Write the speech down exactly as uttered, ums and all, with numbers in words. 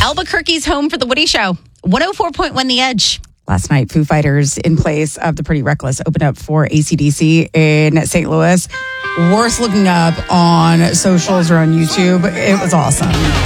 Albuquerque's home for the Woody Show. one oh four point one The Edge. Last night, Foo Fighters, in place of the Pretty Reckless, opened up for A C D C in Saint Louis. Worth looking up on socials or on YouTube. It was awesome.